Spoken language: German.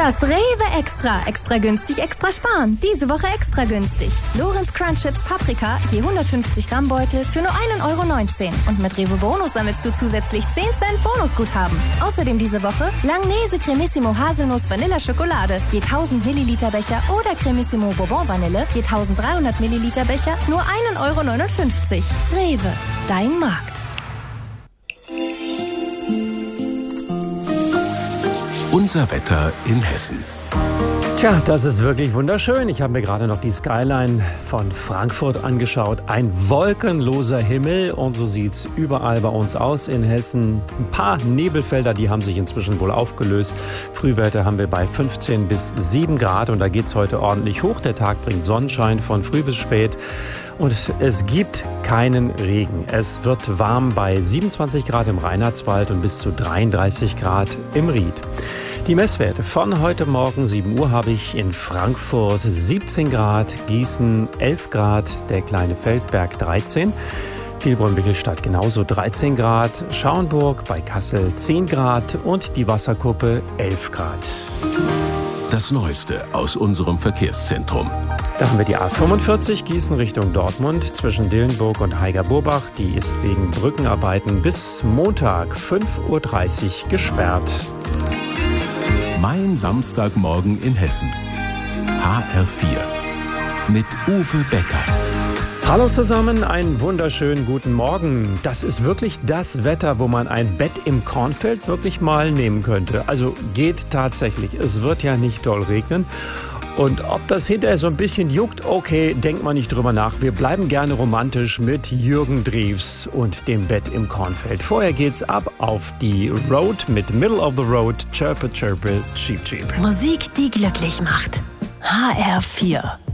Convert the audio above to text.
Das Rewe Extra. Extra günstig, extra sparen. Diese Woche extra günstig. Lorenz Crunch Chips Paprika, je 150 Gramm Beutel für nur 1,19 €. Und mit Rewe Bonus sammelst du zusätzlich 10 Cent Bonusguthaben. Außerdem diese Woche Langnese Cremissimo Haselnuss Vanilla Schokolade, je 1000 Milliliter Becher oder Cremissimo Bourbon Vanille, je 1300 Milliliter Becher, nur 1,59 €. Rewe, dein Markt. Unser Wetter in Hessen. Tja, das ist wirklich wunderschön. Ich habe mir gerade noch die Skyline von Frankfurt angeschaut. Ein wolkenloser Himmel und so sieht's überall bei uns aus in Hessen. Ein paar Nebelfelder, die haben sich inzwischen wohl aufgelöst. Frühwerte haben wir bei 15 bis 7 Grad und da geht's heute ordentlich hoch. Der Tag bringt Sonnenschein von früh bis spät. Und es gibt keinen Regen. Es wird warm bei 27 Grad im Reinhardswald und bis zu 33 Grad im Ried. Die Messwerte von heute Morgen 7 Uhr habe ich in Frankfurt 17 Grad, Gießen 11 Grad, der kleine Feldberg 13, Vilbronn-Bickelstadt genauso 13 Grad, Schauenburg bei Kassel 10 Grad und die Wasserkuppe 11 Grad. Das Neueste aus unserem Verkehrszentrum. Da haben wir die A45 Gießen Richtung Dortmund zwischen Dillenburg und Haiger-Burbach. Die ist wegen Brückenarbeiten bis Montag 5:30 Uhr gesperrt. Mein Samstagmorgen in Hessen. HR4 mit Uwe Becker. Hallo zusammen, einen wunderschönen guten Morgen. Das ist wirklich das Wetter, wo man ein Bett im Kornfeld wirklich mal nehmen könnte. Also geht tatsächlich. Es wird ja nicht doll regnen. Und ob das hinterher so ein bisschen juckt, okay, denkt man nicht drüber nach. Wir bleiben gerne romantisch mit Jürgen Drews und dem Bett im Kornfeld. Vorher geht's ab auf die Road mit Middle of the Road, Chirpe, Chirpe, Cheep, Cheep. Musik, die glücklich macht. HR4.